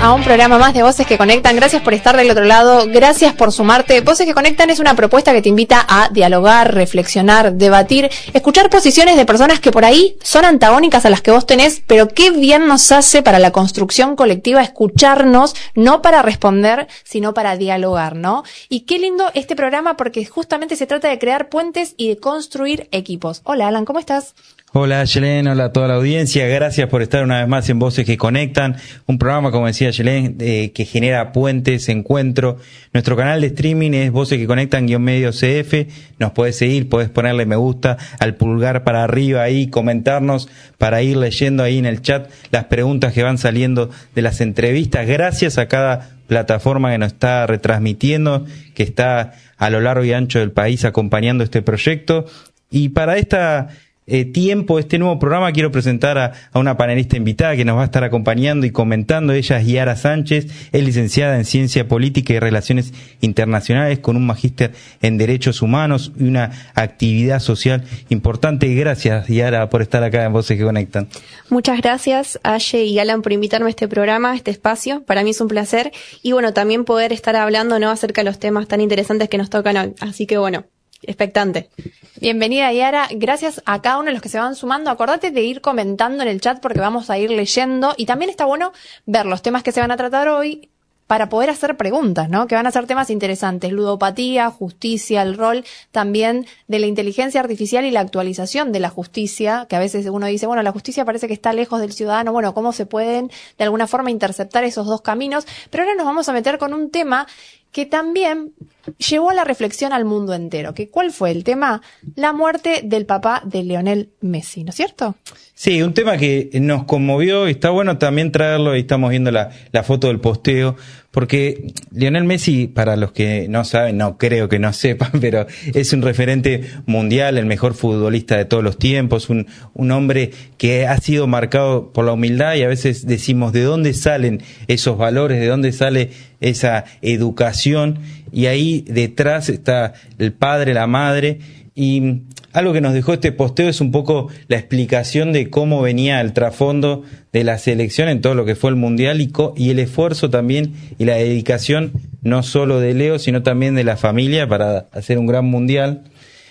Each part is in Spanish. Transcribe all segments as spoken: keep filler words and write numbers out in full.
a un programa más de Voces que Conectan. Gracias por estar del otro lado, gracias por sumarte. Voces que Conectan es una propuesta que te invita a dialogar, reflexionar, debatir, escuchar posiciones de personas que por ahí son antagónicas a las que vos tenés, pero qué bien nos hace para la construcción colectiva escucharnos, no para responder, sino para dialogar, ¿no? Y qué lindo este programa porque justamente se trata de crear puentes y de construir equipos. Hola Alan, ¿cómo estás? Hola Yelén, hola a toda la audiencia, gracias por estar una vez más en Voces que Conectan, un programa, como decía Yelén, eh, que genera puentes, encuentro. Nuestro canal de streaming es Voces que Conectan guión medio C F, nos podés seguir, podés ponerle me gusta al pulgar para arriba ahí, comentarnos para ir leyendo ahí en el chat las preguntas que van saliendo de las entrevistas. Gracias a cada plataforma que nos está retransmitiendo, que está a lo largo y ancho del país acompañando este proyecto. Y para esta Eh, tiempo, este nuevo programa, quiero presentar a, a una panelista invitada que nos va a estar acompañando y comentando. Ella es Yara Sánchez, es licenciada en Ciencia Política y Relaciones Internacionales con un magíster en Derechos Humanos y una actividad social importante. Gracias, Yara, por estar acá en Voces que Conectan. Muchas gracias, Aye y Alan, por invitarme a este programa, a este espacio. Para mí es un placer. Y bueno, también poder estar hablando, ¿no?, acerca de los temas tan interesantes que nos tocan hoy. Así que bueno, expectante. Bienvenida, Yara. Gracias a cada uno de los que se van sumando. Acordate de ir comentando en el chat porque vamos a ir leyendo y también está bueno ver los temas que se van a tratar hoy para poder hacer preguntas, ¿no? Que van a ser temas interesantes. Ludopatía, justicia, el rol también de la inteligencia artificial y la actualización de la justicia, que a veces uno dice, bueno, la justicia parece que está lejos del ciudadano. Bueno, ¿cómo se pueden de alguna forma interceptar esos dos caminos? Pero ahora nos vamos a meter con un tema que también llevó a la reflexión al mundo entero. ¿Que ¿Cuál fue el tema? La muerte del papá de Lionel Messi, ¿no es cierto? Sí, un tema que nos conmovió y está bueno también traerlo, y estamos viendo la, la foto del posteo, porque Lionel Messi, para los que no saben, no creo que no sepan, pero es un referente mundial, el mejor futbolista de todos los tiempos, un, un hombre que ha sido marcado por la humildad, y a veces decimos, ¿de dónde salen esos valores? ¿De dónde sale esa educación? Y ahí detrás está el padre, la madre, y algo que nos dejó este posteo es un poco la explicación de cómo venía el trasfondo de la selección en todo lo que fue el Mundial y, co- y el esfuerzo también y la dedicación no solo de Leo, sino también de la familia para hacer un gran Mundial.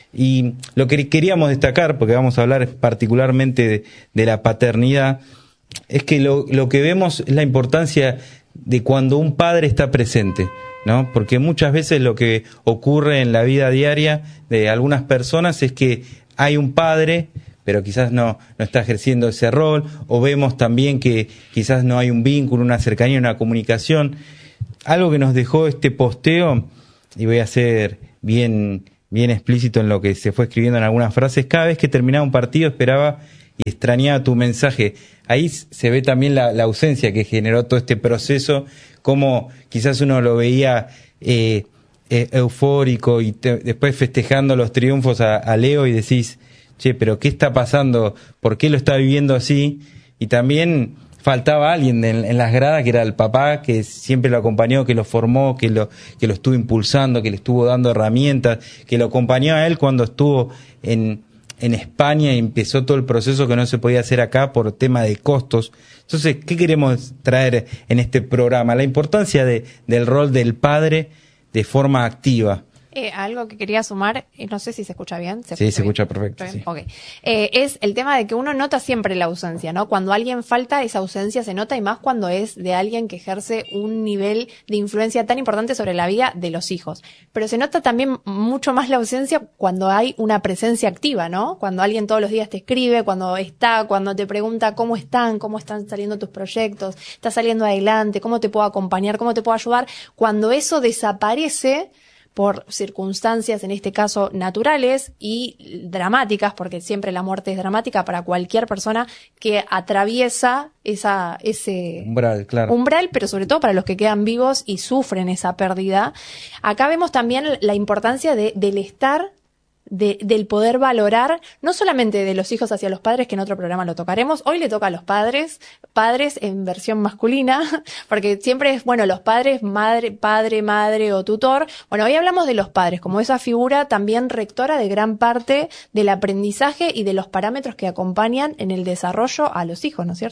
Y lo que queríamos destacar, porque vamos a hablar particularmente de, de la paternidad, es que lo, lo que vemos es la importancia de cuando un padre está presente, ¿no? Porque muchas veces lo que ocurre en la vida diaria de algunas personas es que hay un padre, pero quizás no, no está ejerciendo ese rol, o vemos también que quizás no hay un vínculo, una cercanía, una comunicación. Algo que nos dejó este posteo, y voy a ser bien, bien explícito en lo que se fue escribiendo en algunas frases, cada vez que terminaba un partido esperaba y extrañaba tu mensaje. Ahí se ve también la, la ausencia que generó todo este proceso, como quizás uno lo veía eh, eh, eufórico y te, después festejando los triunfos a, a Leo y decís, che, pero ¿qué está pasando? ¿Por qué lo está viviendo así? Y también faltaba alguien en, en las gradas, que era el papá, que siempre lo acompañó, que lo formó, que lo, que lo estuvo impulsando, que le estuvo dando herramientas, que lo acompañó a él cuando estuvo en... en España y empezó todo el proceso que no se podía hacer acá por tema de costos. Entonces, ¿qué queremos traer en este programa? La importancia de, del rol del padre de forma activa. Eh, algo que quería sumar, eh, no sé si se escucha bien. ¿Se sí, se bien? escucha perfecto. Sí. Okay. Eh, es el tema de que uno nota siempre la ausencia, ¿no? Cuando alguien falta, esa ausencia se nota, y más cuando es de alguien que ejerce un nivel de influencia tan importante sobre la vida de los hijos. Pero se nota también mucho más la ausencia cuando hay una presencia activa, ¿no? Cuando alguien todos los días te escribe, cuando está, cuando te pregunta cómo están, cómo están saliendo tus proyectos, estás saliendo adelante, cómo te puedo acompañar, cómo te puedo ayudar. Cuando eso desaparece por circunstancias, en este caso naturales y dramáticas, porque siempre la muerte es dramática para cualquier persona que atraviesa esa ese umbral, claro. umbral, pero sobre todo para los que quedan vivos y sufren esa pérdida. Acá vemos también la importancia de, del estar, de, del poder valorar, no solamente de los hijos hacia los padres, que en otro programa lo tocaremos. Hoy le toca a los padres, padres en versión masculina, porque siempre es, bueno, los padres, madre, padre, madre o tutor. Bueno, hoy hablamos de los padres, como esa figura también rectora de gran parte del aprendizaje y de los parámetros que acompañan en el desarrollo a los hijos, ¿no es cierto?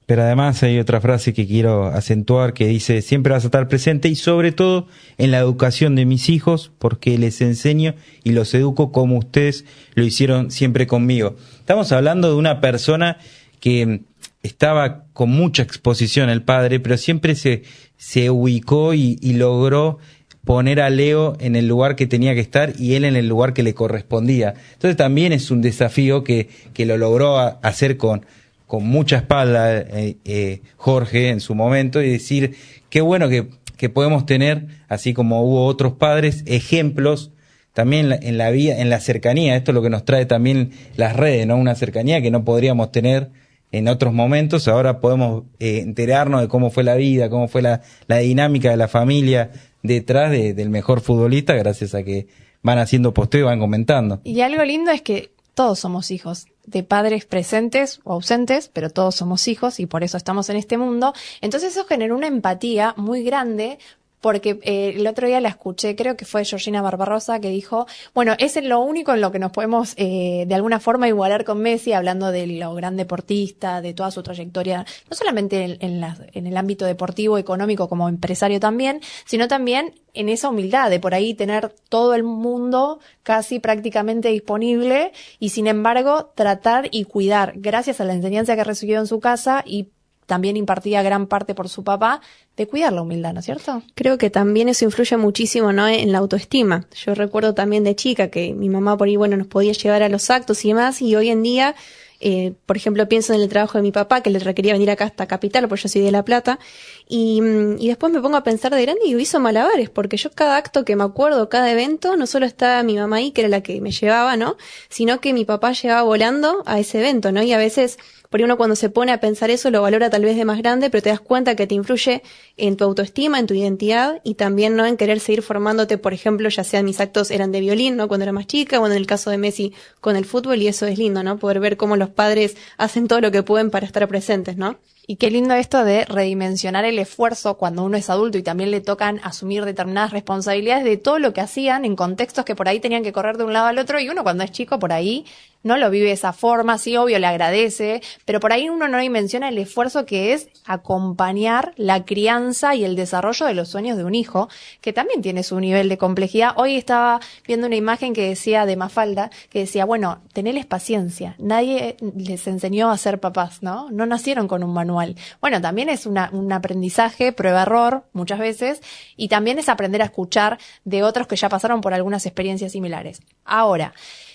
Pero además hay otra frase que quiero acentuar que dice, siempre vas a estar presente y sobre todo en la educación de mis hijos porque les enseño y los educo como ustedes lo hicieron siempre conmigo. Estamos hablando de una persona que estaba con mucha exposición, el padre, pero siempre se, se ubicó y, y logró poner a Leo en el lugar que tenía que estar y él en el lugar que le correspondía. Entonces también es un desafío que, que lo logró a, hacer con... con mucha espalda eh, eh, Jorge en su momento y decir qué bueno que, que podemos tener, así como hubo otros padres, ejemplos también en la, en la vida, en la cercanía. Esto es lo que nos trae también las redes, ¿no? Una cercanía que no podríamos tener en otros momentos. Ahora podemos eh, enterarnos de cómo fue la vida, cómo fue la, la dinámica de la familia detrás de, del mejor futbolista, gracias a que van haciendo posteo y van comentando. Y algo lindo es que todos somos hijos de padres presentes o ausentes, pero todos somos hijos y por eso estamos en este mundo. Entonces eso generó una empatía muy grande porque eh, el otro día la escuché, creo que fue Georgina Barbarosa, que dijo, bueno, es lo único en lo que nos podemos eh, de alguna forma igualar con Messi, hablando de lo gran deportista, de toda su trayectoria, no solamente en, en, la, en el ámbito deportivo, económico, como empresario también, sino también en esa humildad de por ahí tener todo el mundo casi prácticamente disponible y sin embargo tratar y cuidar, gracias a la enseñanza que recibió en su casa y también impartía gran parte por su papá, de cuidar la humildad, ¿no es cierto? Creo que también eso influye muchísimo, ¿no?, en la autoestima. Yo recuerdo también de chica que mi mamá por ahí, bueno, nos podía llevar a los actos y demás, y hoy en día, eh, por ejemplo, pienso en el trabajo de mi papá, que le requería venir acá hasta Capital, porque yo soy de La Plata, y, y después me pongo a pensar de grande y hizo malabares, porque yo cada acto que me acuerdo, cada evento, no solo estaba mi mamá ahí, que era la que me llevaba, ¿no?, sino que mi papá llegaba volando a ese evento, ¿no? Y a veces, por uno cuando se pone a pensar eso lo valora tal vez de más grande, pero te das cuenta que te influye en tu autoestima, en tu identidad y también, ¿no?, en querer seguir formándote. Por ejemplo, ya sea mis actos eran de violín, ¿no?, cuando era más chica, o en el caso de Messi con el fútbol, y eso es lindo, ¿no?, poder ver cómo los padres hacen todo lo que pueden para estar presentes, ¿no? Y qué lindo esto de redimensionar el esfuerzo cuando uno es adulto y también le tocan asumir determinadas responsabilidades de todo lo que hacían en contextos que por ahí tenían que correr de un lado al otro, y uno cuando es chico por ahí no lo vive de esa forma, sí, obvio, le agradece, pero por ahí uno no dimensiona el esfuerzo que es acompañar la crianza y el desarrollo de los sueños de un hijo, que también tiene su nivel de complejidad. Hoy estaba viendo una imagen que decía de Mafalda, que decía, bueno, tenerles paciencia, nadie les enseñó a ser papás, ¿no? No nacieron con un manual. Bueno, también es una, un aprendizaje, prueba-error, muchas veces, y también es aprender a escuchar de otros que ya pasaron por algunas experiencias similares. Ahora,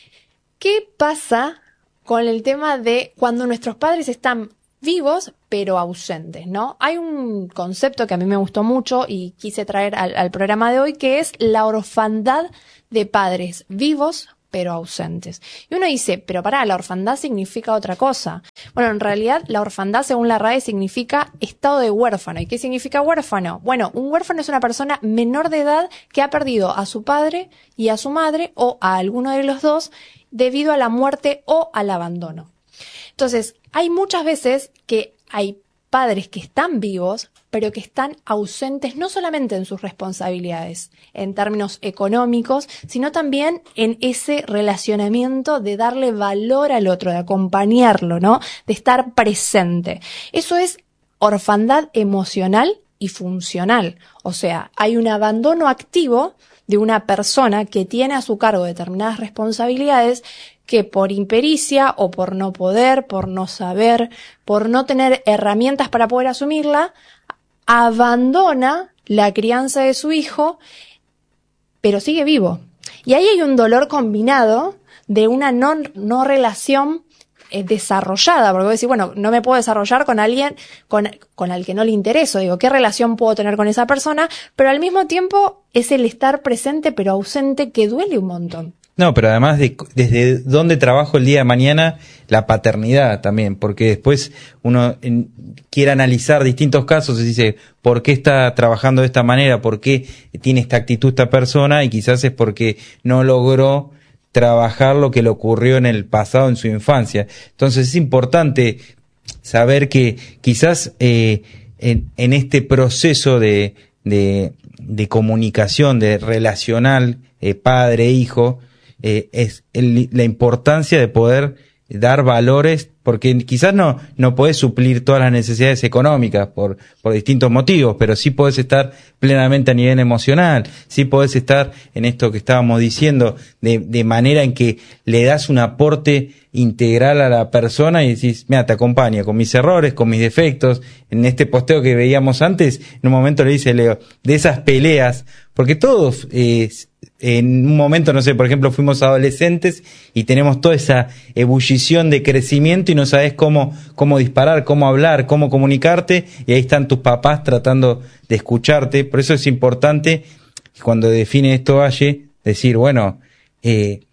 ¿qué pasa con el tema de cuando nuestros padres están vivos pero ausentes, ¿no? Hay un concepto que a mí me gustó mucho y quise traer al, al programa de hoy, que es la orfandad de padres vivos pero ausentes. Y uno dice, pero pará, la orfandad significa otra cosa. Bueno, en realidad la orfandad, según la R A E, significa estado de huérfano. ¿Y qué significa huérfano? Bueno, un huérfano es una persona menor de edad que ha perdido a su padre y a su madre o a alguno de los dos debido a la muerte o al abandono. Entonces, hay muchas veces que hay padres que están vivos, pero que están ausentes no solamente en sus responsabilidades, en términos económicos, sino también en ese relacionamiento de darle valor al otro, de acompañarlo, ¿no?, de estar presente. Eso es orfandad emocional y funcional. O sea, hay un abandono activo de una persona que tiene a su cargo determinadas responsabilidades que por impericia o por no poder, por no saber, por no tener herramientas para poder asumirla, abandona la crianza de su hijo, pero sigue vivo. Y ahí hay un dolor combinado de una no, no relación eh, desarrollada, porque vos decís, bueno, no me puedo desarrollar con alguien con, con el que no le intereso, digo, ¿qué relación puedo tener con esa persona? Pero al mismo tiempo es el estar presente pero ausente que duele un montón. No, pero además de desde dónde trabajo el día de mañana, la paternidad también, porque después uno en, quiere analizar distintos casos y dice, ¿por qué está trabajando de esta manera? ¿Por qué tiene esta actitud esta persona? Y quizás es porque no logró trabajar lo que le ocurrió en el pasado, en su infancia. Entonces es importante saber que quizás eh, en, en este proceso de, de, de comunicación, de relacional, eh, padre-hijo, Eh, es el, la importancia de poder dar valores, porque quizás no, no podés suplir todas las necesidades económicas por, por distintos motivos, pero sí podés estar plenamente a nivel emocional, sí podés estar en esto que estábamos diciendo, de, de manera en que le das un aporte integral a la persona y decís, mira, te acompaño con mis errores, con mis defectos. En este posteo que veíamos antes, en un momento le dice Leo, de esas peleas, porque todos, eh, en un momento, no sé, por ejemplo, fuimos adolescentes y tenemos toda esa ebullición de crecimiento y no sabes cómo, cómo disparar, cómo hablar, cómo comunicarte, y ahí están tus papás tratando de escucharte. Por eso es importante, cuando define esto Valle, decir, bueno, eh,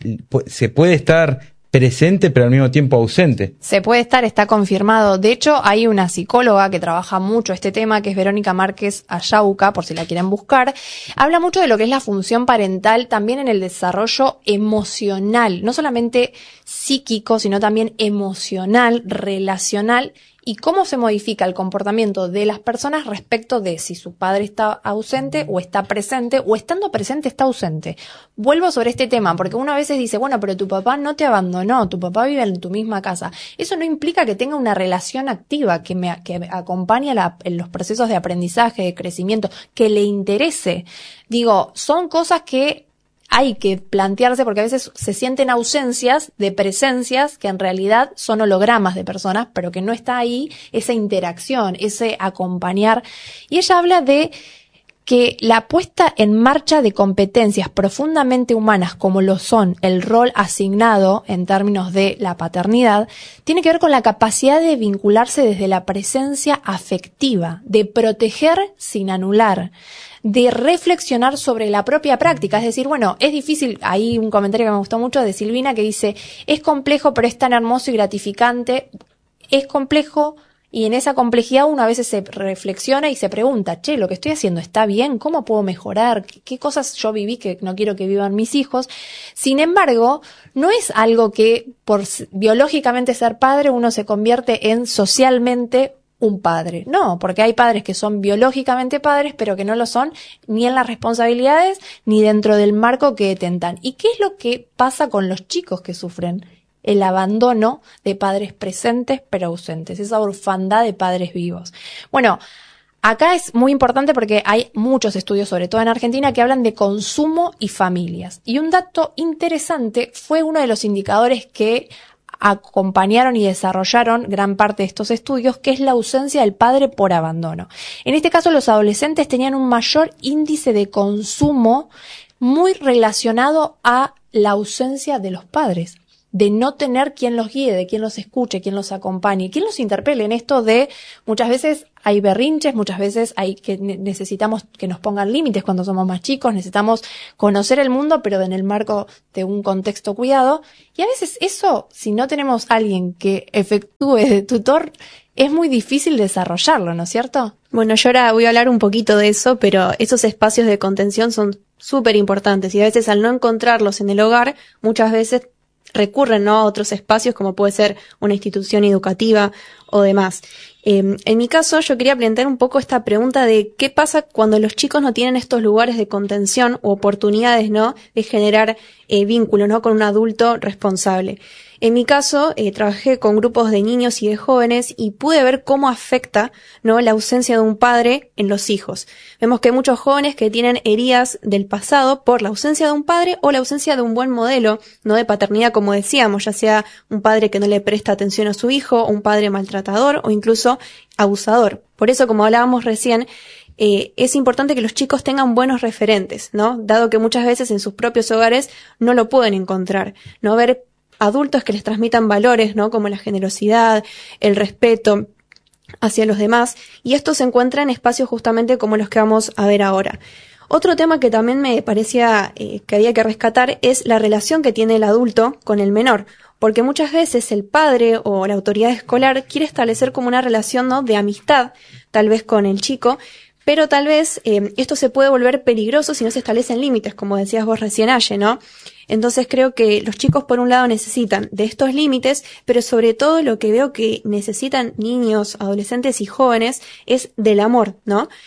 se puede estar presente pero al mismo tiempo ausente. Se puede estar, está confirmado. De hecho, hay una psicóloga que trabaja mucho este tema, que es Verónica Márquez Ayauca, por si la quieren buscar. Habla mucho de lo que es la función parental también en el desarrollo emocional, no solamente psíquico, sino también emocional, relacional, y cómo se modifica el comportamiento de las personas respecto de si su padre está ausente o está presente, o estando presente está ausente. Vuelvo sobre este tema, porque uno a veces dice, bueno, pero tu papá no te abandonó, tu papá vive en tu misma casa. Eso no implica que tenga una relación activa, que me que acompañe la, en los procesos de aprendizaje, de crecimiento, que le interese. Digo, son cosas que hay que plantearse, porque a veces se sienten ausencias de presencias que en realidad son hologramas de personas, pero que no está ahí esa interacción, ese acompañar. Y ella habla de que la puesta en marcha de competencias profundamente humanas, como lo son el rol asignado en términos de la paternidad, tiene que ver con la capacidad de vincularse desde la presencia afectiva, de proteger sin anular, de reflexionar sobre la propia práctica. Es decir, bueno, es difícil, hay un comentario que me gustó mucho de Silvina que dice, es complejo pero es tan hermoso y gratificante. Es complejo, y en esa complejidad uno a veces se reflexiona y se pregunta, che, lo que estoy haciendo está bien, ¿cómo puedo mejorar? ¿Qué, qué cosas yo viví que no quiero que vivan mis hijos? Sin embargo, no es algo que por biológicamente ser padre uno se convierte en socialmente un padre. No, porque hay padres que son biológicamente padres, pero que no lo son ni en las responsabilidades ni dentro del marco que detentan. ¿Y qué es lo que pasa con los chicos que sufren el abandono de padres presentes pero ausentes? Esa orfandad de padres vivos. Bueno, acá es muy importante porque hay muchos estudios, sobre todo en Argentina, que hablan de consumo y familias. Y un dato interesante fue uno de los indicadores que acompañaron y desarrollaron gran parte de estos estudios, que es la ausencia del padre por abandono. En este caso, los adolescentes tenían un mayor índice de consumo muy relacionado a la ausencia de los padres, de no tener quien los guíe, de quien los escuche, quien los acompañe, quien los interpele en esto de muchas veces hay berrinches, muchas veces hay que necesitamos que nos pongan límites cuando somos más chicos, necesitamos conocer el mundo, pero en el marco de un contexto cuidado. Y a veces eso, si no tenemos alguien que efectúe de tutor, es muy difícil desarrollarlo, ¿no es cierto? Bueno, yo ahora voy a hablar un poquito de eso, pero esos espacios de contención son súper importantes y a veces al no encontrarlos en el hogar, muchas veces recurren, ¿no?, a otros espacios como puede ser una institución educativa o demás. Eh, en mi caso, yo quería plantear un poco esta pregunta de qué pasa cuando los chicos no tienen estos lugares de contención u oportunidades, ¿no?, de generar eh, vínculos, ¿no?, con un adulto responsable. En mi caso, eh, trabajé con grupos de niños y de jóvenes y pude ver cómo afecta, ¿no?, la ausencia de un padre en los hijos. Vemos que hay muchos jóvenes que tienen heridas del pasado por la ausencia de un padre o la ausencia de un buen modelo, ¿no?, de paternidad, como decíamos, ya sea un padre que no le presta atención a su hijo, o un padre maltratador o incluso abusador. Por eso, como hablábamos recién, Eh, es importante que los chicos tengan buenos referentes, ¿no?, dado que muchas veces en sus propios hogares no lo pueden encontrar, ¿no? Ver adultos que les transmitan valores, ¿no?, como la generosidad, el respeto hacia los demás, y esto se encuentra en espacios justamente como los que vamos a ver ahora. Otro tema que también me parecía eh, que había que rescatar es la relación que tiene el adulto con el menor, porque muchas veces el padre o la autoridad escolar quiere establecer como una relación, ¿no?, de amistad, tal vez con el chico, pero tal vez eh, esto se puede volver peligroso si no se establecen límites, como decías vos recién, Aye, ¿no? Entonces creo que los chicos por un lado necesitan de estos límites, pero sobre todo lo que veo que necesitan niños, adolescentes y jóvenes es del amor, ¿no?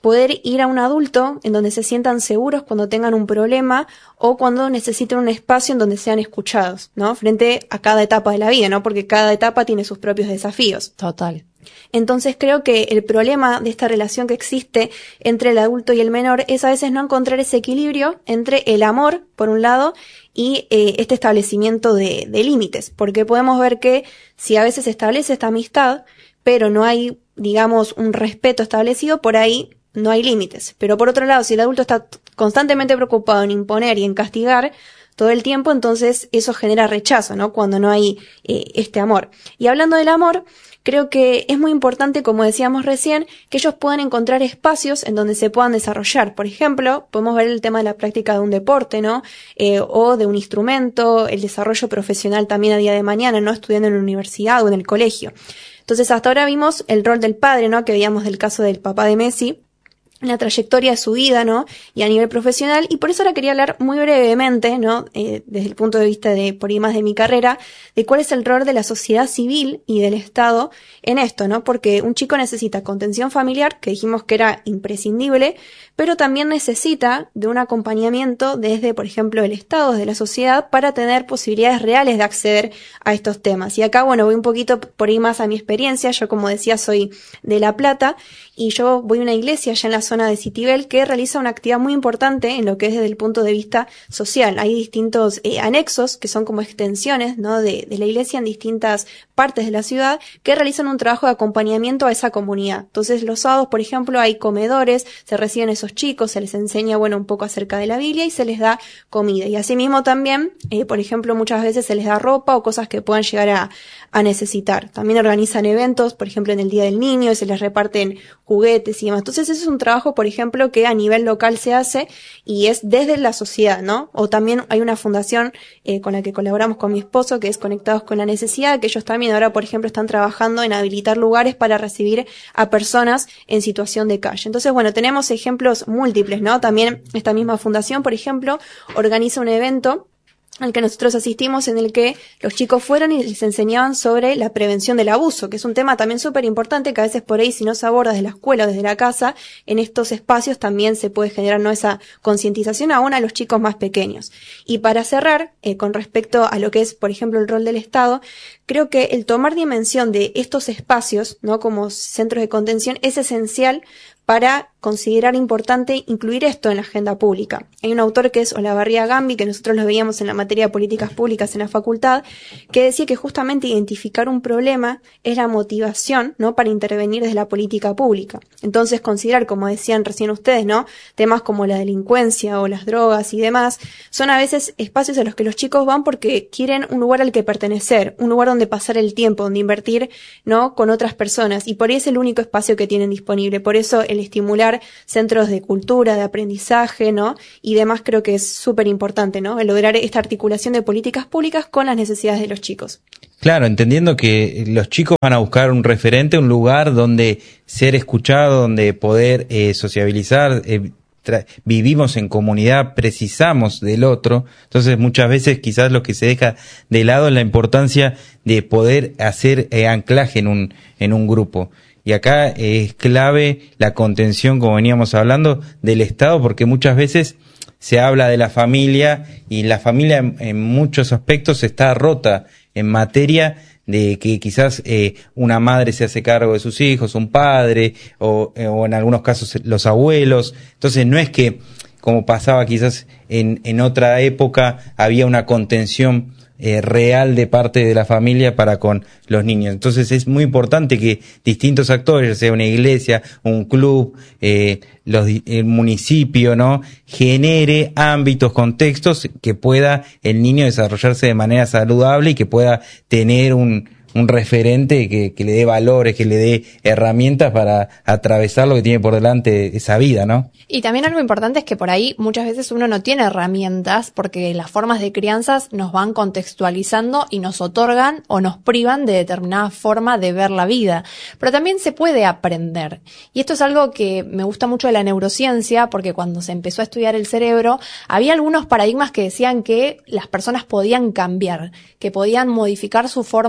poder ir a un adulto en donde se sientan seguros cuando tengan un problema o cuando necesiten un espacio en donde sean escuchados, ¿no? Frente a cada etapa de la vida, ¿no? Porque cada etapa tiene sus propios desafíos. Total. Entonces creo que el problema de esta relación que existe entre el adulto y el menor es a veces no encontrar ese equilibrio entre el amor, por un lado, y eh, este establecimiento de, de límites. Porque podemos ver que si a veces se establece esta amistad, pero no hay, digamos, un respeto establecido, por ahí no hay límites. Pero por otro lado, si el adulto está constantemente preocupado en imponer y en castigar todo el tiempo, entonces eso genera rechazo, ¿no? Cuando no hay eh, este amor. Y hablando del amor, creo que es muy importante, como decíamos recién, que ellos puedan encontrar espacios en donde se puedan desarrollar. Por ejemplo, podemos ver el tema de la práctica de un deporte, ¿no? Eh, o de un instrumento, el desarrollo profesional también a día de mañana, ¿no? Estudiando en la universidad o en el colegio. Entonces, hasta ahora vimos el rol del padre, ¿no? Que veíamos del caso del papá de Messi, la trayectoria de su vida, ¿no? Y a nivel profesional, y por eso ahora quería hablar muy brevemente, ¿no? Eh, desde el punto de vista de, por ahí más de mi carrera, de cuál es el rol de la sociedad civil y del Estado en esto, ¿no? Porque un chico necesita contención familiar, que dijimos que era imprescindible, pero también necesita de un acompañamiento desde, por ejemplo, el Estado, desde la sociedad, para tener posibilidades reales de acceder a estos temas. Y acá, bueno, voy un poquito por ahí más a mi experiencia. Yo, como decía, soy de La Plata, y yo voy a una iglesia allá en la zona de Citibel que realiza una actividad muy importante en lo que es desde el punto de vista social. Hay distintos eh, anexos que son como extensiones, ¿no? de, de la iglesia en distintas partes de la ciudad que realizan un trabajo de acompañamiento a esa comunidad. Entonces los sábados, por ejemplo, hay comedores, se reciben esos chicos, se les enseña, bueno, un poco acerca de la Biblia y se les da comida. Y asimismo también, eh, por ejemplo, muchas veces se les da ropa o cosas que puedan llegar a, a necesitar. También organizan eventos, por ejemplo, en el Día del Niño, y se les reparten juguetes y demás. Entonces ese es un trabajo, por ejemplo, que a nivel local se hace y es desde la sociedad, ¿no? O también hay una fundación eh, con la que colaboramos con mi esposo, que es Conectados con la Necesidad, que ellos también ahora, por ejemplo, están trabajando en habilitar lugares para recibir a personas en situación de calle. Entonces, bueno, tenemos ejemplos múltiples, ¿no? También esta misma fundación, por ejemplo, organiza un evento al que nosotros asistimos, en el que los chicos fueron y les enseñaban sobre la prevención del abuso, que es un tema también súper importante, que a veces por ahí, si no se aborda desde la escuela o desde la casa, en estos espacios también se puede generar, ¿no?, esa concientización aún a los chicos más pequeños. Y para cerrar, eh, con respecto a lo que es, por ejemplo, el rol del Estado, creo que el tomar dimensión de estos espacios, ¿no?, como centros de contención, es esencial para considerar importante incluir esto en la agenda pública. Hay un autor que es Olavarría Gambi, que nosotros lo veíamos en la materia de políticas públicas en la facultad, que decía que justamente identificar un problema es la motivación, ¿no?, para intervenir desde la política pública. Entonces, considerar, como decían recién ustedes, ¿no?, temas como la delincuencia o las drogas y demás, son a veces espacios a los que los chicos van porque quieren un lugar al que pertenecer, un lugar donde pasar el tiempo, donde invertir, ¿no?, con otras personas, y por ahí es el único espacio que tienen disponible. Por eso el estimular centros de cultura, de aprendizaje, ¿no?, y demás, creo que es súper importante, ¿no?, el lograr esta articulación de políticas públicas con las necesidades de los chicos. Claro, entendiendo que los chicos van a buscar un referente, un lugar donde ser escuchado, donde poder eh, sociabilizar, eh, tra- vivimos en comunidad, precisamos del otro. Entonces muchas veces quizás lo que se deja de lado es la importancia de poder hacer eh, anclaje en un, en un grupo. Y acá es clave la contención, como veníamos hablando, del Estado, porque muchas veces se habla de la familia y la familia en, en muchos aspectos está rota en materia de que quizás eh, una madre se hace cargo de sus hijos, un padre, o, eh, o en algunos casos los abuelos. Entonces no es que, como pasaba quizás en, en otra época, había una contención Eh, real de parte de la familia para con los niños. Entonces es muy importante que distintos actores, ya sea una iglesia, un club, eh, los, el municipio, ¿no?, genere ámbitos, contextos que pueda el niño desarrollarse de manera saludable y que pueda tener un un referente que, que le dé valores, que le dé herramientas para atravesar lo que tiene por delante esa vida, ¿no? Y también algo importante es que por ahí muchas veces uno no tiene herramientas porque las formas de crianzas nos van contextualizando y nos otorgan o nos privan de determinada forma de ver la vida. Pero también se puede aprender. Y esto es algo que me gusta mucho de la neurociencia, porque cuando se empezó a estudiar el cerebro, había algunos paradigmas que decían que las personas podían cambiar, que podían modificar su forma de actuar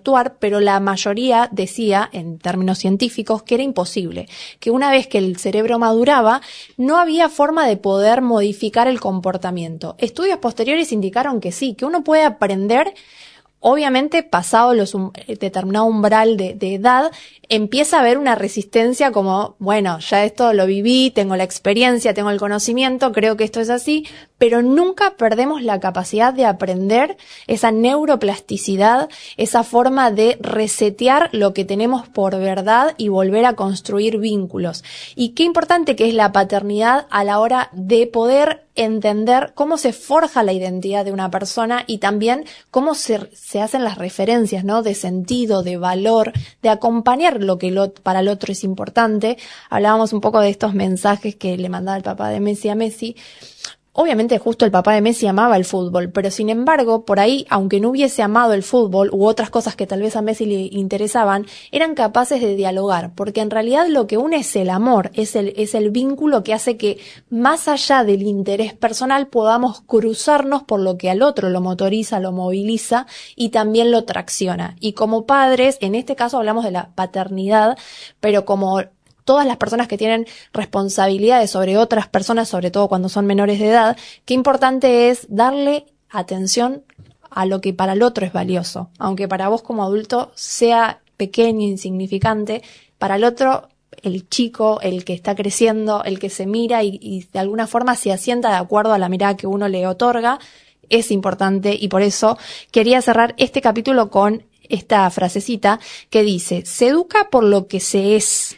actuar, pero la mayoría decía, en términos científicos, que era imposible, que una vez que el cerebro maduraba, no había forma de poder modificar el comportamiento. Estudios posteriores indicaron que sí, que uno puede aprender. Obviamente, pasado los um, determinado umbral de, de edad, empieza a haber una resistencia como, bueno, ya esto lo viví, tengo la experiencia, tengo el conocimiento, creo que esto es así, pero nunca perdemos la capacidad de aprender, esa neuroplasticidad, esa forma de resetear lo que tenemos por verdad y volver a construir vínculos. Y qué importante que es la paternidad a la hora de poder entender cómo se forja la identidad de una persona y también cómo se, se hacen las referencias, ¿no? De sentido, de valor, de acompañar lo que lo, para el otro es importante. Hablábamos un poco de estos mensajes que le mandaba el papá de Messi a Messi. Obviamente justo el papá de Messi amaba el fútbol, pero sin embargo, por ahí, aunque no hubiese amado el fútbol u otras cosas que tal vez a Messi le interesaban, eran capaces de dialogar, porque en realidad lo que une es el amor, es el, es el vínculo que hace que más allá del interés personal podamos cruzarnos por lo que al otro lo motoriza, lo moviliza y también lo tracciona. Y como padres, en este caso hablamos de la paternidad, pero como todas las personas que tienen responsabilidades sobre otras personas, sobre todo cuando son menores de edad, qué importante es darle atención a lo que para el otro es valioso. Aunque para vos como adulto sea pequeño, insignificante, para el otro, el chico, el que está creciendo, el que se mira y, y de alguna forma se asienta de acuerdo a la mirada que uno le otorga, es importante y por eso quería cerrar este capítulo con esta frasecita que dice: se educa por lo que se es,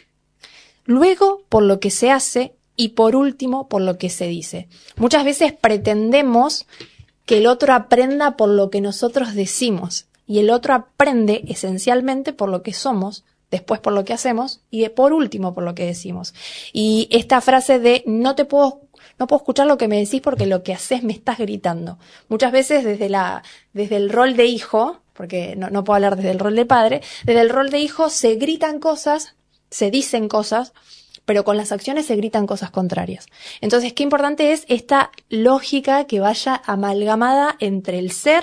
luego por lo que se hace y por último por lo que se dice. Muchas veces pretendemos que el otro aprenda por lo que nosotros decimos y el otro aprende esencialmente por lo que somos, después por lo que hacemos y de por último por lo que decimos. Y esta frase de no te puedo no puedo escuchar lo que me decís porque lo que haces me estás gritando. Muchas veces desde la desde el rol de hijo, porque no, no puedo hablar desde el rol de padre, desde el rol de hijo se gritan cosas, se dicen cosas, pero con las acciones se gritan cosas contrarias. Entonces, qué importante es esta lógica que vaya amalgamada entre el ser,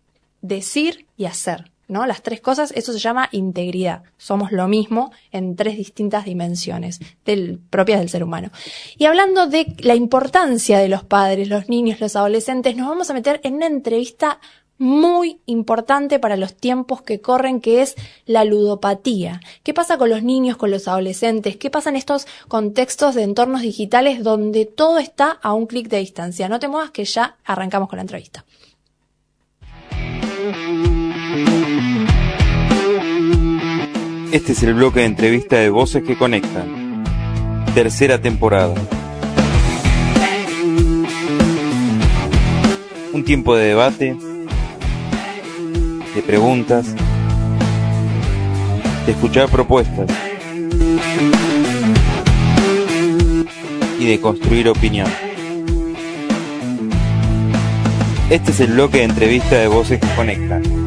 decir y hacer, ¿no? Las tres cosas, eso se llama integridad. Somos lo mismo en tres distintas dimensiones del, propias del ser humano. Y hablando de la importancia de los padres, los niños, los adolescentes, nos vamos a meter en una entrevista muy importante para los tiempos que corren, que es la ludopatía. ¿Qué pasa con los niños, con los adolescentes? ¿Qué pasa en estos contextos de entornos digitales donde todo está a un clic de distancia? No te muevas que ya arrancamos con la entrevista. Este es el bloque de entrevista de Voces que Conectan. Tercera temporada. Un tiempo de debate, de preguntas, de escuchar propuestas y de construir opinión. Este es el bloque de entrevista de Voces que Conectan.